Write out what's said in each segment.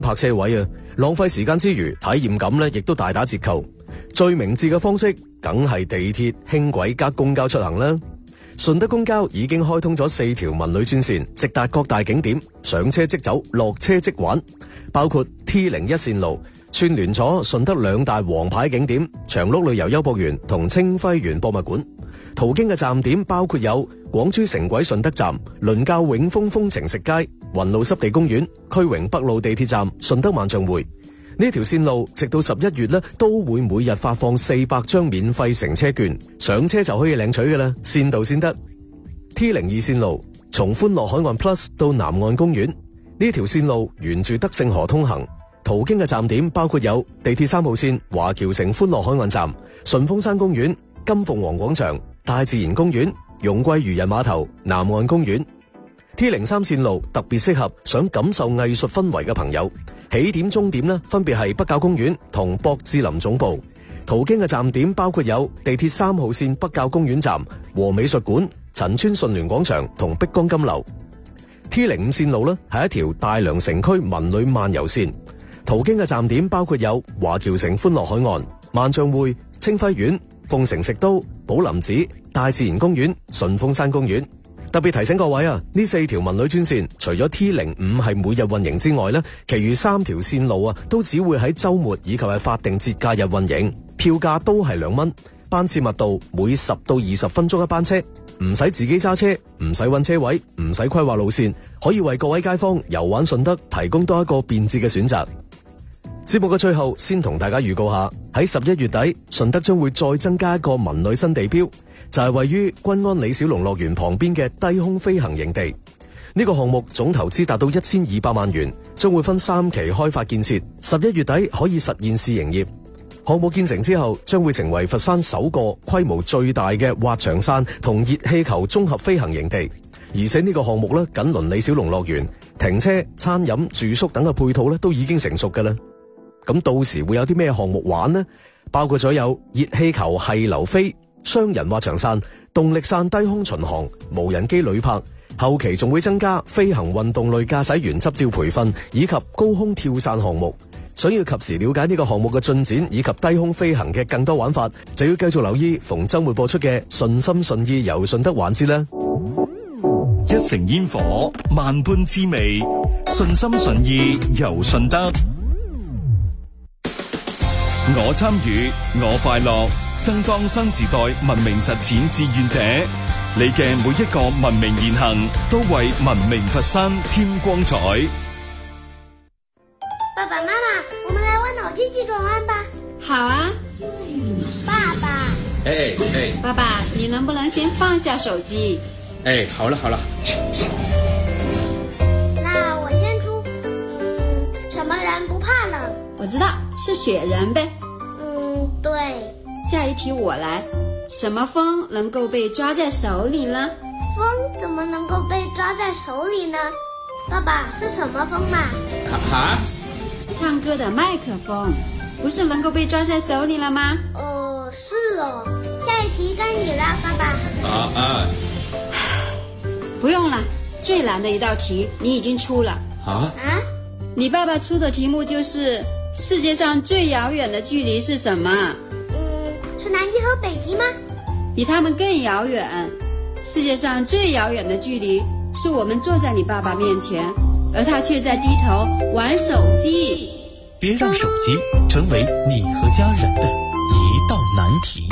泊車位啊，浪費時間之餘，體驗感呢亦都大打折扣。最明智嘅方式，梗係地鐵、輕軌加公交出行啦。順德公交已經開通咗4條文旅專線，直達各大景點，上車即走，落車即玩。包括 T01 線路串聯咗順德2大王牌景點長鹿旅遊優博園同清暉園博物館。途經嘅站點包括有廣珠城軌順德站、倫教永豐風情食街、雲路濕地公園、區榮北路地鐵站、順德萬象匯。呢條線路直到11月呢，都會每日發放400張免費乘車券，上車就可以領取嘅啦，先到先得。T02 線路從歡樂海岸 Plus 到南岸公園，呢條線路沿住德勝河通行，途經嘅站點包括有地鐵3號線華僑城歡樂海岸站、順峰山公園、金鳳凰廣場、大自然公園、容桂漁人碼頭、南岸公園。T03 線路特別適合想感受藝術氛圍嘅朋友，起點終點呢分別係北滘公園同博智林總部。途經嘅站點包括有地鐵3號線北滘公園站、和美術館、陳村順聯廣場同碧江金樓。T05 線路呢係一條大良城區文旅漫遊線，途經嘅站點包括有華僑城歡樂海岸、萬象匯、清暉園、鳳城食都、寶林寺、大自然公園、順峰山公園。特別提醒各位啊，呢4條文旅專線除咗 T05 係每日運營之外呢，其餘3條線路啊都只會喺週末以及係法定節假日運營，票價都係2蚊，班次密度每10到20分鐘一班車，唔使自己揸車，唔使揾車位，唔使規劃路線，可以為各位街坊遊玩順德提供多一個便捷嘅選擇。節目嘅最後，先同大家預告下，喺11月底，順德將會再增加一個文旅新地標，就係位於均安李小龍樂園旁邊嘅低空飛行營地。呢個項目總投資達到1200萬元，將會分3期開發建設，11月底可以實現試營業。項目建成之後，將會成為佛山首個規模最大嘅滑翔傘同熱氣球綜合飛行營地。而且呢個項目咧，緊鄰李小龍樂園，停車、餐飲、住宿等嘅配套咧都已經成熟㗎啦。咁到時會有啲咩項目玩呢？包括咗有熱氣球係流飛、雙人滑翔傘、動力傘低空巡航、無人機旅拍，後期仲會增加飛行運動類駕駛員執照培訓以及高空跳傘項目。想要及時了解呢個項目嘅進展以及低空飛行嘅更多玩法，就要繼續留意逢周末播出嘅順心順意遊順德環節啦。 一城煙火，萬般滋味，順心順意遊順德。我參與，我快樂，爭當新時代文明實踐志願者。你嘅每一個文明言行，都為文明佛山添光彩。 爸爸媽媽，我們來玩腦筋急轉彎吧。 好啊。 爸爸。 爸爸，你能不能先放下手機？ 好了。 那我先出。什麼人不怕冷？ 我知道，是雪人唄。 對。 下一題我來。什麼風能夠被抓在手裏呢？ 風怎麼能夠被抓在手裏呢？爸爸，是什麼風嘛？ 唱歌的麥克風，不是能夠被抓在手裏了嗎？ 是哦。下一題該你了，爸爸。 不用了，最難的一道題你已經出了。你爸爸出的題目就是世界上最遙遠的距離是什麼？ 是南極和北極嗎？ 比他們更遙遠。世界上最遙遠的距離是我們坐在你爸爸面前，而他卻在低頭玩手機。 別讓手機成為你和家人的一道難題。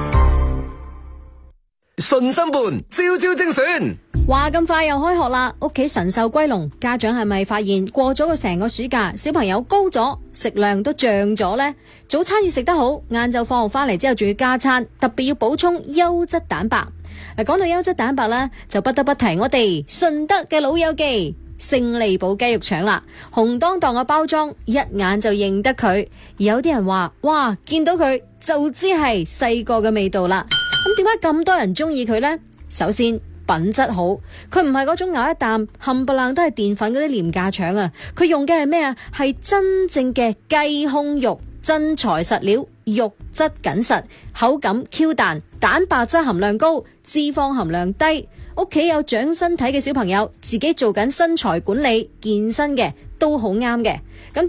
順心伴朝朝精選。 話咁快又開學啦，屋企神獸歸籠，家長係咪發現過咗個成個暑假，小朋友高咗，食量都漲咗呢？早餐要食得好，晏晝放學翻嚟之後仲要加餐，特別要補充優質蛋白。講到優質蛋白呢，就不得不提我哋順德嘅老友記勝利寶雞肉腸啦，紅當當嘅包裝，一眼就認得佢。而有啲人話，哇，見到佢就知係細個嘅味道啦。咁點解咁多人中意佢呢？首先品質好，佢唔係嗰種咬一啖冚唪唥都係澱粉嗰啲廉價腸啊，佢用嘅係咩啊？係真正嘅雞胸肉，真材實料，肉質緊實，口感 Q 彈，蛋白質含量高，脂肪含量低。 屋企有長身體嘅小朋友，自己做緊身材管理、健身嘅都好啱嘅。咁